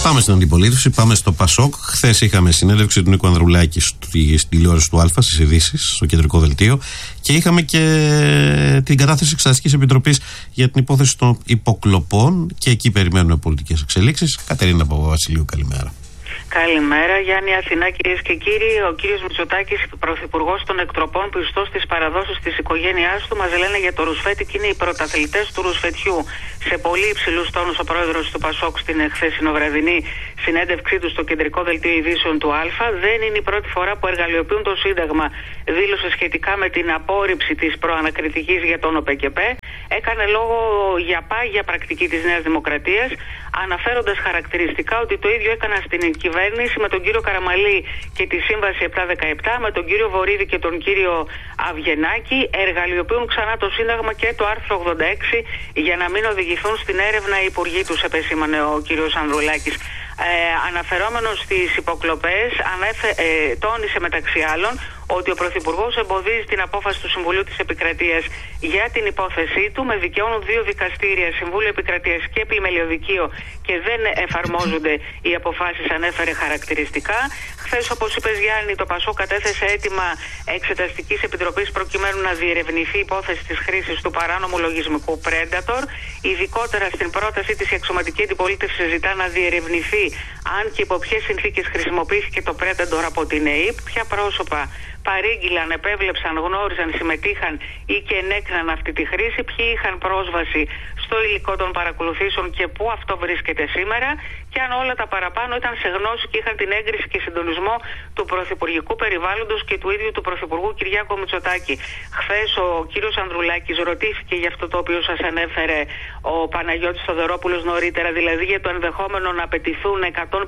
Πάμε στην αντιπολίτευση, πάμε στο ΠΑΣΟΚ. Χθες είχαμε συνέντευξη του Νίκου Ανδρουλάκη στην τηλεόραση του Α, στις ειδήσεις, στο κεντρικό δελτίο. Και είχαμε και την κατάθεση Εξεταστικής Επιτροπής για την υπόθεση των υποκλοπών. Και εκεί περιμένουμε πολιτικές εξελίξεις. Κατερίνα Παπαβασιλείου, καλημέρα. Καλημέρα, Γιάννη, Αθηνά, κυρίες και κύριοι. Ο κύριος Μητσοτάκης, πρωθυπουργός των εκτροπών, πιστός στις παραδόσεις της οικογένειάς του, μας λένε για το ρουσφέτη και είναι οι πρωταθλητές του ρουσφετιού. Σε πολύ υψηλούς τόνους ο πρόεδρος του ΠΑΣΟΚ στην χθεσινοβραδινή συνέντευξή του στο κεντρικό δελτίο ειδήσεων του Α. Δεν είναι η πρώτη φορά που εργαλειοποιούν το Σύνταγμα. Δήλωσε σχετικά με την απόρριψη της προανακριτικής για τον ΟΠΚΠ. Έκανε λόγο για πάγια πρακτική της Νέας Δημοκρατίας, αναφέροντας χαρακτηριστικά ότι το ίδιο έκανα στην κυβέρνηση με τον κύριο Καραμαλή και τη Σύμβαση 717, με τον κύριο Βορίδη και τον κύριο Αυγενάκη. Εργαλειοποιούν ξανά το Σύνταγμα και το άρθρο 86 για να μην οδηγηθούν στην έρευνα οι υπουργοί τους, επεσήμανε ο κύριος Ανδρουλάκης. Αναφερόμενος στις υποκλοπές, τόνισε μεταξύ άλλων ότι ο Πρωθυπουργός εμποδίζει την απόφαση του Συμβουλίου της Επικρατείας για την υπόθεσή του. Με δικαιώνουν δύο δικαστήρια, Συμβούλιο Επικρατείας και Επιμελιωδικείο, και δεν εφαρμόζονται οι αποφάσεις, ανέφερε χαρακτηριστικά. Χθες, όπως είπες, Γιάννη, το ΠΑΣΟΚ κατέθεσε αίτημα Εξεταστικής Επιτροπής προκειμένου να διερευνηθεί η υπόθεση της χρήσης του παράνομου λογισμικού Predator. Ειδικότερα στην πρότασή της, η αξιωματική αντιπολίτευση ζητά να διερευνηθεί αν και υπό ποιες συνθήκες χρησιμοποιήθηκε το Predator από την ΕΕΠ, ποια πρόσωπα παρήγγειλαν, επέβλεψαν, γνώριζαν, συμμετείχαν ή και ενέκριναν αυτή τη χρήση, ποιοι είχαν πρόσβαση στο υλικό των παρακολουθήσεων και πού αυτό βρίσκεται σήμερα, και αν όλα τα παραπάνω ήταν σε γνώση και είχαν την έγκριση και συντονισμό του πρωθυπουργικού περιβάλλοντος και του ίδιου του Πρωθυπουργού Κυριάκου Μητσοτάκη. Χθες ο κύριος Ανδρουλάκης ρωτήθηκε για αυτό το οποίο σας ανέφερε ο Παναγιώτης Θοδωρόπουλος νωρίτερα, δηλαδή για το ενδεχόμενο να απαιτηθούν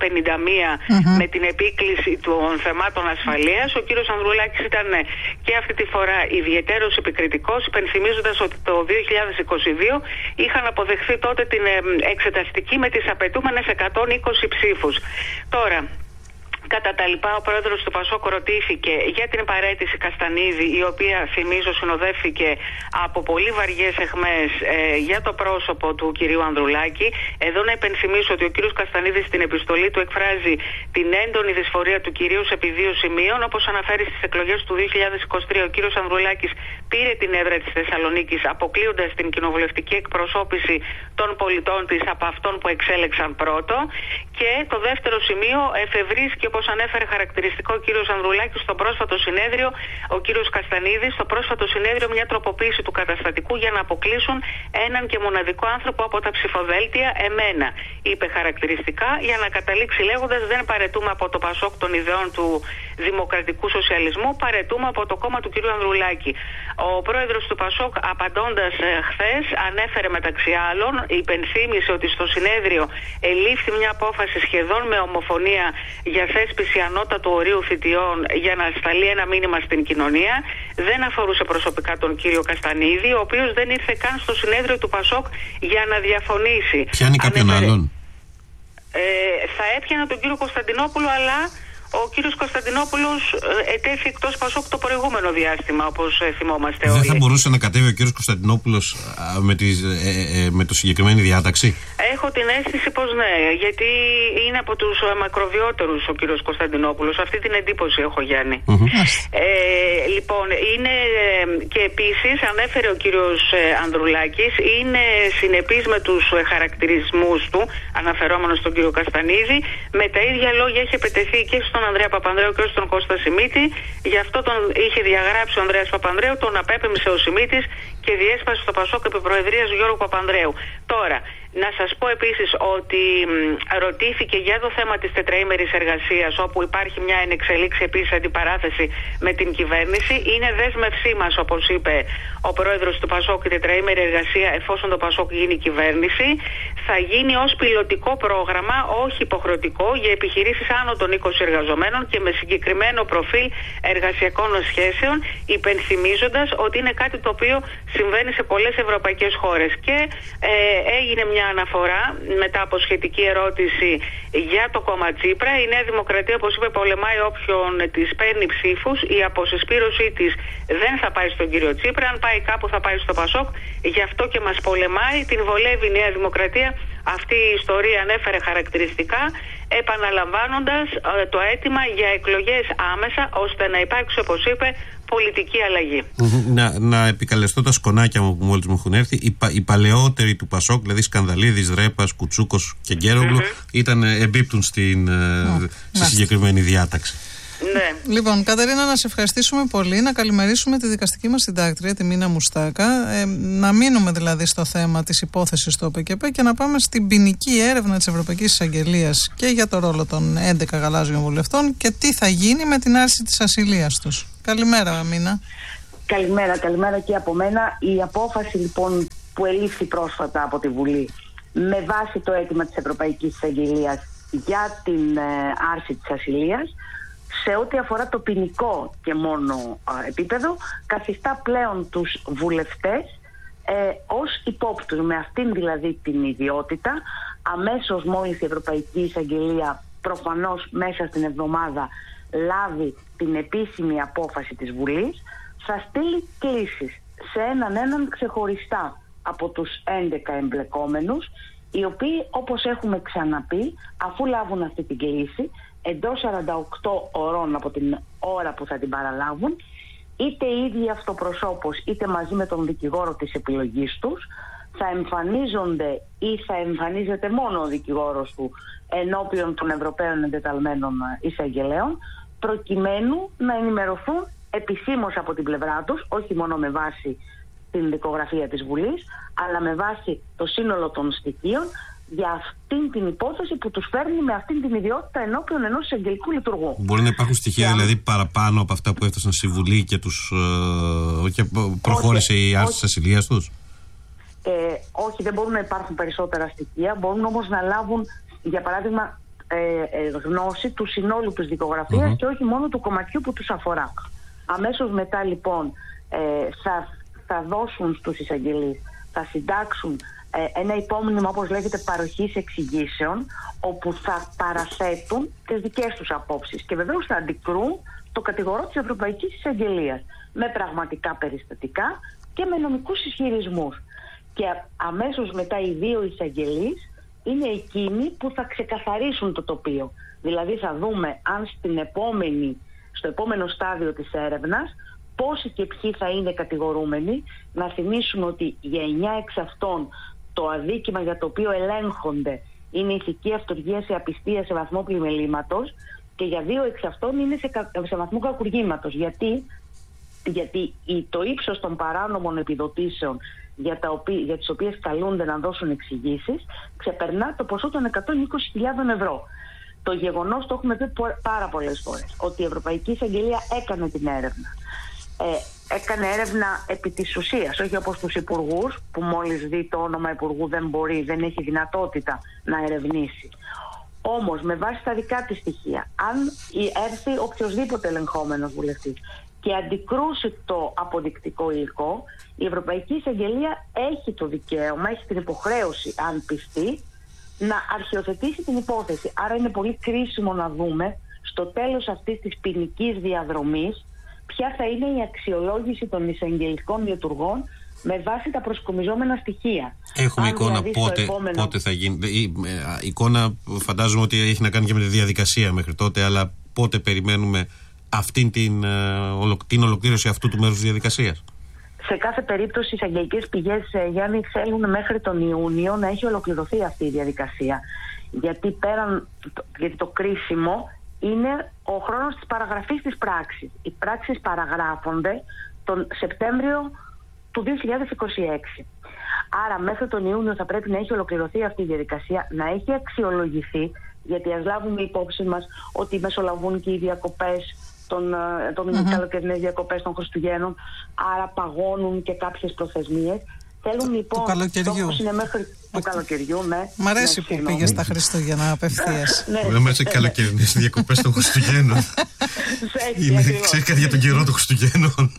151 με την επίκληση των θεμάτων ασφαλείας. Ο κύριος Ανδρουλάκης ήταν και αυτή τη φορά ιδιαιτέρως επικριτικός, υπενθυμίζοντας ότι το 2022 είχαν αποδεχθεί τότε την εξεταστική με τις απαιτούμενες 120 ψήφους. Τώρα, κατά τα λοιπά, ο πρόεδρος του ΠΑΣΟΚ ρωτήθηκε για την παραίτηση Καστανίδη, η οποία, θυμίζω, συνοδεύθηκε από πολύ βαριές αιχμές για το πρόσωπο του κυρίου Ανδρουλάκη. Εδώ να υπενθυμίσω ότι ο κύριος Καστανίδης στην επιστολή του εκφράζει την έντονη δυσφορία του κυρίου επί δύο σημείων. Όπως αναφέρει στις εκλογές του 2023, ο κύριος Ανδρουλάκης πήρε την έδρα της Θεσσαλονίκης, αποκλείοντας την κοινοβουλευτική εκπροσώπηση των πολιτών της από αυτών που εξέλεξαν πρώτο. Και το δεύτερο σημείο, εφευρίσκει, όπως ανέφερε χαρακτηριστικό ο κύριος Ανδρουλάκης στο πρόσφατο συνέδριο, ο κύριος Καστανίδης, στο πρόσφατο συνέδριο, μια τροποποίηση του καταστατικού για να αποκλείσουν έναν και μοναδικό άνθρωπο από τα ψηφοδέλτια, εμένα. Είπε χαρακτηριστικά, για να καταλήξει λέγοντας: δεν παρετούμε από το ΠΑΣΟΚ των ιδεών του δημοκρατικού σοσιαλισμού, παρετούμε από το κόμμα του κύριου Ανδρουλάκη. Ο πρόεδρος του ΠΑΣΟΚ, απαντώντας χθες, ανέφερε μεταξύ άλλων, υπενθύμησε ότι στο συνέδριο ελήφθη μια απόφαση σχεδόν με ομοφωνία για θέσπιση ανώτατου ορίου θητιών για να σταλεί ένα μήνυμα στην κοινωνία. Δεν αφορούσε προσωπικά τον κύριο Καστανίδη, ο οποίος δεν ήρθε καν στο συνέδριο του ΠΑΣΟΚ για να διαφωνήσει. Πιάνει κάποιον άλλον? Θα έπιανα τον κύριο Κωνσταντινόπουλο, αλλά ο κύριος Κωνσταντινόπουλος ετέθη εκτός ΠΑΣΟΚ το προηγούμενο διάστημα, όπως θυμόμαστε όλοι. Δεν θα μπορούσε να κατέβει ο κύριος Κωνσταντινόπουλος με το συγκεκριμένη διάταξη? Έχω την αίσθηση πως ναι, γιατί είναι από τους μακροβιότερους ο κύριος Κωνσταντινόπουλος. Αυτή την εντύπωση έχω, Γιάννη. Λοιπόν, είναι και επίσης, ανέφερε ο κύριος Ανδρουλάκης, είναι συνεπής με τους χαρακτηρισμούς του, αναφερόμενος στον κύριο Καστανίδη. Με τα ίδια λόγια έχει επετεθεί και στον Ανδρέα Παπανδρέου και στον Κώστα Σιμίτη. Γι' αυτό τον είχε διαγράψει ο Ανδρέας Παπανδρέου, τον απέπεμψε ο Σιμίτης και διέσπασε στο ΠΑΣΟΚ επί προεδρίας Γιώργου Παπανδρέου. Τώρα, να σας πω επίσης ότι ρωτήθηκε για το θέμα της τετραήμερης εργασίας, όπου υπάρχει μια ενεξελίξη επίσης αντιπαράθεση με την κυβέρνηση. Είναι δέσμευσή μας, όπως είπε ο πρόεδρος του ΠΑΣΟΚ, η τετραήμερη εργασία, εφόσον το ΠΑΣΟΚ γίνει κυβέρνηση. Θα γίνει ως πιλωτικό πρόγραμμα, όχι υποχρεωτικό, για επιχειρήσεις άνω των 20 εργαζομένων και με συγκεκριμένο προφίλ εργασιακών σχέσεων, υπενθυμίζοντας ότι είναι κάτι το οποίο συμβαίνει σε πολλές ευρωπαϊκές χώρες. Και έγινε μια αναφορά μετά από σχετική ερώτηση για το κόμμα Τσίπρα. Η Νέα Δημοκρατία, όπως είπε, πολεμάει όποιον της παίρνει ψήφους. Η αποσυσπήρωσή της δεν θα πάει στον κύριο Τσίπρα. Αν πάει κάπου θα πάει στο ΠΑΣΟΚ. Γι' αυτό και μας πολεμάει. Την βολεύει η Νέα Δημοκρατία αυτή η ιστορία ανέφερε χαρακτηριστικά, επαναλαμβάνοντας το αίτημα για εκλογές άμεσα, ώστε να υπάρξει, όπως είπε, πολιτική αλλαγή. Να επικαλεστώ τα σκονάκια μου που μόλις μου έχουν έρθει. Οι παλαιότεροι του Πασόκ, δηλαδή Σκανδαλίδης, Ρέπας, Κουτσούκος και Γκέρογλου, εμπίπτουν στη συγκεκριμένη διάταξη. Ναι. Λοιπόν, Κατερίνα, να σε ευχαριστήσουμε πολύ, να καλημερίσουμε τη δικαστική μας συντάκτρια, τη Μίνα Μουστάκα, να μείνουμε δηλαδή στο θέμα της υπόθεσης στο ΟΠΕΚΕΠΕ και να πάμε στην ποινική έρευνα της Ευρωπαϊκής Εισαγγελίας και για το ρόλο των 11 γαλάζιων βουλευτών και τι θα γίνει με την άρση της ασυλίας τους. Καλημέρα, Μίνα. Καλημέρα και από μένα. Η απόφαση λοιπόν που ελήφθη πρόσφατα από τη Βουλή με βάση το αίτημα της Ευρωπαϊκής Εισαγγελίας για την άρση της ασυλίας, σε ό,τι αφορά το ποινικό και μόνο επίπεδο, καθιστά πλέον τους βουλευτές ως υπόπτους, με αυτήν δηλαδή την ιδιότητα. Αμέσως μόλις η Ευρωπαϊκή Εισαγγελία, προφανώς μέσα στην εβδομάδα, λάβει την επίσημη απόφαση της Βουλής, θα στείλει κλήσεις σε έναν ξεχωριστά από τους 11 εμπλεκόμενους, οι οποίοι, όπως έχουμε ξαναπεί, αφού λάβουν αυτή την κλήση, εντός 48 ωρών από την ώρα που θα την παραλάβουν, είτε οι ίδιοι αυτοπροσώπως είτε μαζί με τον δικηγόρο της επιλογής τους, θα εμφανίζονται ή θα εμφανίζεται μόνο ο δικηγόρος του ενώπιον των Ευρωπαίων εντεταλμένων εισαγγελέων, προκειμένου να ενημερωθούν επισήμως από την πλευρά τους, όχι μόνο με βάση την δικογραφία της Βουλής, αλλά με βάση το σύνολο των στοιχείων για αυτήν την υπόθεση που τους φέρνει με αυτήν την ιδιότητα ενώπιον ενός εισαγγελικού λειτουργού. Μπορεί να υπάρχουν στοιχεία δηλαδή παραπάνω από αυτά που έφτασαν στη Βουλή και και προχώρησε η άρση της ασυλίας τους? Όχι, δεν μπορούν να υπάρχουν περισσότερα στοιχεία. Μπορούν όμως να λάβουν, για παράδειγμα, γνώση του συνόλου της δικογραφίας και όχι μόνο του κομματιού που τους αφορά. Αμέσως μετά λοιπόν θα δώσουν στους εισαγγελείς, θα συντάξουν ένα υπόμνημα, όπως λέγεται, παροχής εξηγήσεων, όπου θα παραθέτουν τις δικές τους απόψεις και βεβαίως θα αντικρούν το κατηγορό της Ευρωπαϊκής Εισαγγελίας με πραγματικά περιστατικά και με νομικούς ισχυρισμούς. Και αμέσως μετά οι δύο εισαγγελείς είναι εκείνοι που θα ξεκαθαρίσουν το τοπίο. Δηλαδή θα δούμε αν στο επόμενο στάδιο της έρευνας πόσοι και ποιοι θα είναι κατηγορούμενοι. Να θυμίσουμε ότι για 9 εξ αυτών το αδίκημα για το οποίο ελέγχονται είναι ηθική αυτοργία σε απιστία σε βαθμό πλημελήματος και για 2 εξ αυτών είναι σε βαθμό κακουργήματος. Γιατί το ύψος των παράνομων επιδοτήσεων για τις οποίες καλούνται να δώσουν εξηγήσεις ξεπερνά το ποσό των 120.000 ευρώ. Το γεγονός, το έχουμε πει πάρα πολλές φορές, ότι η Ευρωπαϊκή Εισαγγελία έκανε την έρευνα. Έκανε έρευνα επί της ουσίας, όχι όπως τους υπουργούς, που μόλις δει το όνομα υπουργού δεν έχει δυνατότητα να ερευνήσει. Όμως με βάση τα δικά της στοιχεία, αν έρθει οποιοσδήποτε ελεγχόμενος βουλευτής και αντικρούσει το αποδεικτικό υλικό, η Ευρωπαϊκή Εισαγγελία έχει το δικαίωμα, έχει την υποχρέωση, αν πιστεί, να αρχιοθετήσει την υπόθεση. Άρα είναι πολύ κρίσιμο να δούμε στο τέλος αυτής της ποινικής διαδρομής ποια θα είναι η αξιολόγηση των εισαγγελικών λειτουργών με βάση τα προσκομιζόμενα στοιχεία. Έχουμε εικόνα δηλαδή πότε θα γίνει. Η εικόνα φαντάζομαι ότι έχει να κάνει και με τη διαδικασία μέχρι τότε, αλλά πότε περιμένουμε την ολοκλήρωση αυτού του μέρους της διαδικασίας? Σε κάθε περίπτωση, οι εισαγγελικές πηγές, Γιάννη, θέλουν μέχρι τον Ιούνιο να έχει ολοκληρωθεί αυτή η διαδικασία. Γιατί το κρίσιμο είναι ο χρόνος της παραγραφής της πράξης. Οι πράξεις παραγράφονται τον Σεπτέμβριο του 2026. Άρα μέχρι τον Ιούνιο θα πρέπει να έχει ολοκληρωθεί αυτή η διαδικασία, να έχει αξιολογηθεί, γιατί ας λάβουμε υπόψη μας ότι μεσολαβούν και οι διακοπές των καλοκαιρινές διακοπές των Χριστουγέννων, άρα παγώνουν και κάποιες προθεσμίες. Θέλουν λοιπόν του καλοκαιριού. Είναι μέχρι του καλοκαιριού, ναι. Μ' αρέσει που πήγες στα Χριστούγεννα απευθείας. Δεν μου αρέσει καλοκαιρινές διακοπές των Χριστουγέννων. Ξέρεις κάτι για τον καιρό των Χριστουγέννων?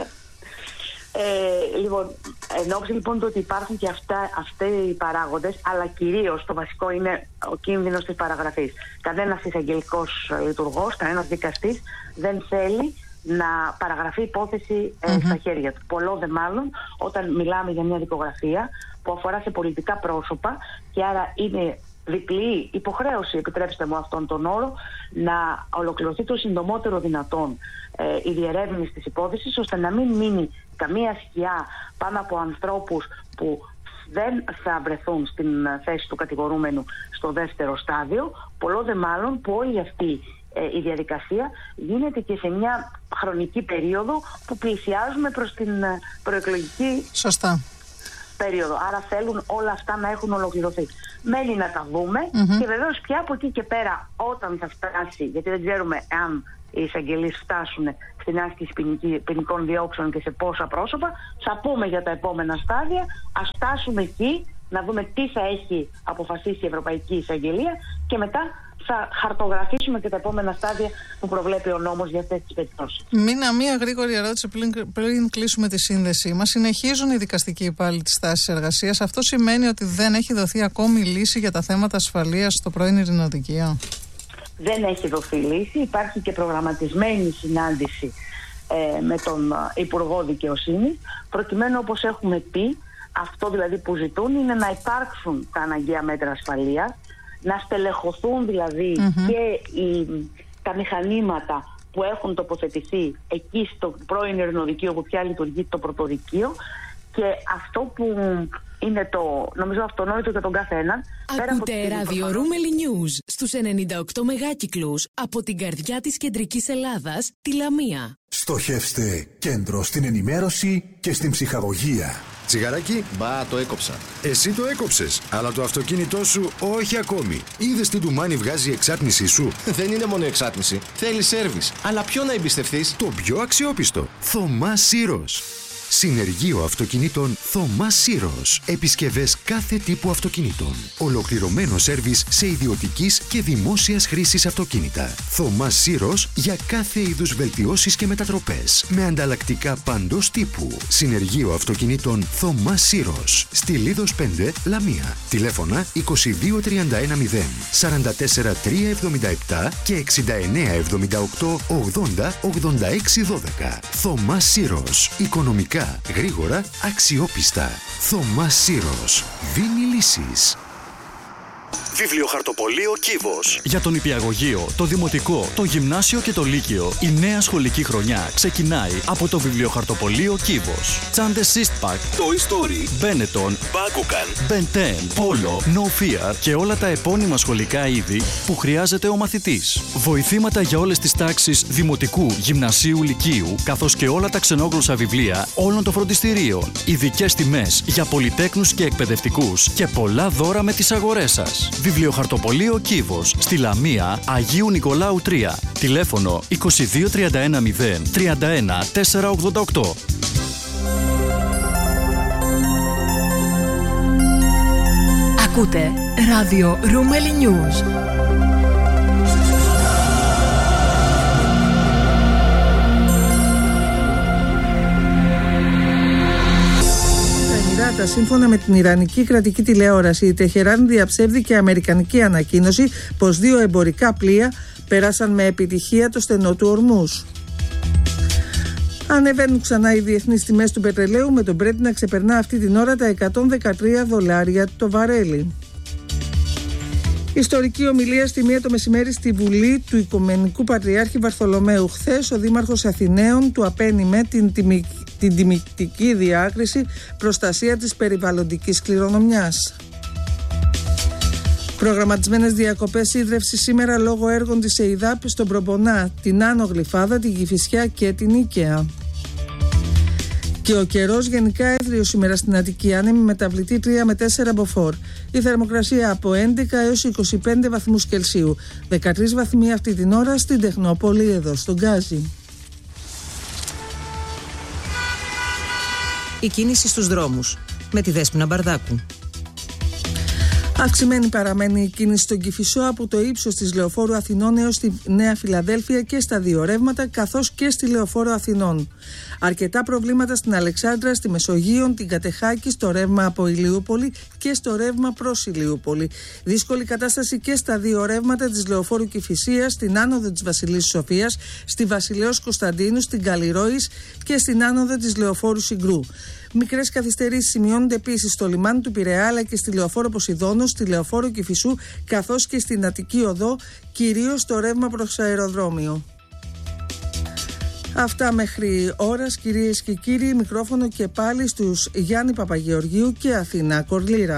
Λοιπόν, εν ώψη λοιπόν το ότι υπάρχουν και αυτοί οι παράγοντες, αλλά κυρίως το βασικό είναι ο κίνδυνος της παραγραφής. Κανένας εισαγγελικός λειτουργός, κανένας δικαστής δεν θέλει να παραγραφεί υπόθεση στα χέρια του. Πολλό δε μάλλον όταν μιλάμε για μια δικογραφία που αφορά σε πολιτικά πρόσωπα και άρα είναι διπλή υποχρέωση, επιτρέψτε μου αυτόν τον όρο, να ολοκληρωθεί το συντομότερο δυνατόν η διερεύνηση της υπόθεσης, ώστε να μην μείνει καμία σκιά πάνω από ανθρώπους που δεν θα βρεθούν στην θέση του κατηγορούμενου στο δεύτερο στάδιο, πολλό δε μάλλον που όλη αυτή η διαδικασία γίνεται και σε μια χρονική περίοδο που πλησιάζουμε προς την προεκλογική περίοδο. Άρα θέλουν όλα αυτά να έχουν ολοκληρωθεί. Μένει να τα δούμε και βεβαίως πια από εκεί και πέρα, όταν θα φτάσει, γιατί δεν ξέρουμε αν οι εισαγγελίες φτάσουν στην άσκηση ποινικών διώξεων και σε πόσα πρόσωπα, θα πούμε για τα επόμενα στάδια. Ας φτάσουμε εκεί, να δούμε τι θα έχει αποφασίσει η Ευρωπαϊκή Εισαγγελία και μετά θα χαρτογραφήσουμε και τα επόμενα στάδια που προβλέπει ο νόμος για αυτές τις περιπτώσεις. Μία γρήγορη ερώτηση πριν κλείσουμε τη σύνδεσή μας. Συνεχίζουν οι δικαστικοί υπάλληλοι της τάσης εργασίας. Αυτό σημαίνει ότι δεν έχει δοθεί ακόμη λύση για τα θέματα ασφαλείας στο πρώην Ειρηνοδικείο? Δεν έχει δοθεί λύση. Υπάρχει και προγραμματισμένη συνάντηση με τον Υπουργό Δικαιοσύνης, προκειμένου, όπως έχουμε πει, αυτό δηλαδή που ζητούν είναι να υπάρξουν τα αναγκαία μέτρα ασφαλείας, να στελεχωθούν δηλαδή και τα μηχανήματα που έχουν τοποθετηθεί εκεί στο πρώην Ειρηνοδικείο που πια λειτουργεί το πρωτοδικείο, και αυτό που είναι το νομίζω αυτονόητο για τον κάθε έναν. Ακούτε ράδιο Ρούμελι News στους 98 μεγάκυκλους από την καρδιά της κεντρικής Ελλάδας, τη Λαμία. Στοχεύστε κέντρο στην ενημέρωση και στην ψυχαγωγία. Τσιγαράκι, μπα, το έκοψα. Εσύ το έκοψες, αλλά το αυτοκίνητό σου όχι ακόμη. Είδες τι ντουμάνι βγάζει η εξάτμισή σου? Δεν είναι μόνο εξάτμιση. Θέλει σέρβις. Αλλά ποιο να εμπιστευτείς? Το πιο αξιόπιστο. Θωμάς Σύρος. Συνεργείο αυτοκινήτων Θωμάς Σύρος. Επισκευές κάθε τύπου αυτοκινήτων. Ολοκληρωμένο σέρβις σε ιδιωτικής και δημόσιας χρήσης αυτοκίνητα. Θωμάς Σύρος για κάθε είδους βελτιώσεις και μετατροπές. Με ανταλλακτικά παντός τύπου. Συνεργείο αυτοκινήτων Θωμάς Σύρος. Στη Λίδος 5, Λαμία. Τηλέφωνα 22310 44377 και 6978 80 8612. Θωμάς Σύρος. Οικονομικά, γρήγορα, αξιόπιστα. Θωμάς Σύρος. Δίνει λύσεις. Βιβλιοχαρτοπωλείο Κύβος. Για τον νηπιαγωγείο, το δημοτικό, το γυμνάσιο και το λύκειο, η νέα σχολική χρονιά ξεκινάει από το Βιβλιοχαρτοπωλείο Κύβος. Τσάντες Eastpak, Toy Story, Benetton, Bakugan, Ben 10, Polo, No Fear και όλα τα επώνυμα σχολικά είδη που χρειάζεται ο μαθητής. Βοηθήματα για όλες τις τάξεις δημοτικού, γυμνασίου, λυκείου, καθώς και όλα τα ξενόγλωσσα βιβλία όλων των φροντιστηρίων. Ειδικές τιμές για πολυτέκνους και εκπαιδευτικούς και πολλά δώρα με τις αγορές σας. Βιβλιοχαρτοπωλείο Κύβος, στη Λαμία, Αγίου Νικολάου 3. Τηλέφωνο 22310 31 488. Ακούτε ράδιο Ρούμελι News. Σύμφωνα με την Ιρανική κρατική τηλεόραση, η Τεχεράν διαψεύδει αμερικανική ανακοίνωση πως 2 εμπορικά πλοία πέρασαν με επιτυχία το στενό του Ορμούς. Ανεβαίνουν ξανά οι διεθνείς τιμές του πετρελαίου, με τον Brent να ξεπερνά αυτή την ώρα τα $113 το βαρέλι. Ιστορική ομιλία στη 1 το μεσημέρι στη Βουλή του Οικουμενικού Πατριάρχη Βαρθολομαίου. Χθες ο Δήμαρχος Αθηναίων του απένιμε την τιμητική διάκριση, προστασία της περιβαλλοντικής κληρονομιάς. Προγραμματισμένες διακοπές ίδρευσης σήμερα λόγω έργων της ΕΙΔΑΠ στον Προπονά, την Άνω Γλυφάδα, την Κηφισιά και την Ίκαια. Και ο καιρός γενικά εύριος σήμερα στην Αττική, άνεμη μεταβλητή 3 με 4 μποφόρ. Η θερμοκρασία από 11 έως 25 βαθμούς Κελσίου. 13 βαθμοί αυτή την ώρα στην Τεχνόπολη, εδώ στον Γκάζι. Η κίνηση στους δρόμους με τη Δέσποινα Μπαρδάκου. Αυξημένη παραμένει η κίνηση στον Κηφισό από το ύψος της Λεωφόρου Αθηνών έως τη Νέα Φιλαδέλφια και στα 2 ρεύματα, καθώς και στη Λεωφόρο Αθηνών. Αρκετά προβλήματα στην Αλεξάνδρα, στη Μεσογείον, την Κατεχάκη, στο ρεύμα από Ηλιούπολη και στο ρεύμα προς Ηλιούπολη. Δύσκολη κατάσταση και στα 2 ρεύματα της Λεωφόρου Κηφισίας, στην άνοδο της Βασιλής Σοφίας, στη Βασιλέως Κωνσταντίνου, στην Καλλιρόης και στην άνοδο της Λεωφόρου Συγκρού. Μικρές καθυστερήσεις σημειώνονται επίσης στο λιμάνι του Πειραιά αλλά και στη Λεωφόρο Ποσειδώνου, στη Λεωφόρο Κηφισού καθώς και στην Αττική Οδό, κυρίως το ρεύμα προς αεροδρόμιο. Αυτά μέχρι ώρας, κυρίες και κύριοι. Μικρόφωνο και πάλι στους Γιάννη Παπαγεωργίου και Αθηνά Κορλήρα.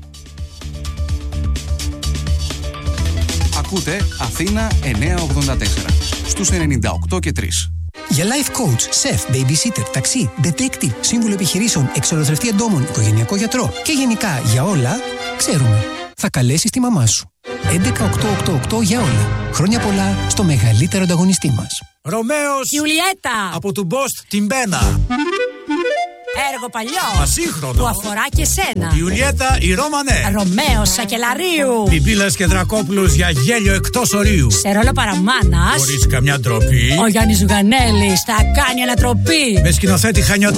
Ακούτε Αθήνα 984 στους 98 και 3. Για life coach, chef, babysitter, ταξί, detective, σύμβουλο επιχειρήσεων, εξολοθρευτή εντόμων, οικογενειακό γιατρό και γενικά για όλα, ξέρουμε. Θα καλέσεις τη μαμά σου. 11888 για όλα. Χρόνια πολλά στο μεγαλύτερο ανταγωνιστή μας. Ρωμαίος Ιουλιέτα από του Μπόστ την Μπένα. Έργο παλιό ασύγχρονο που αφορά και σένα. Ιουλιέτα η Ρώμανέ. Ρωμαίος Σακελαρίου. Πιπίλας και Δρακόπουλος για γέλιο εκτός ορίου. Σε ρόλο παραμάνας χωρίς καμιά ντροπή. Ο Γιάννης Ζουγανέλης θα κάνει ανατροπή. Με σκηνοθέτη Χανιώτη.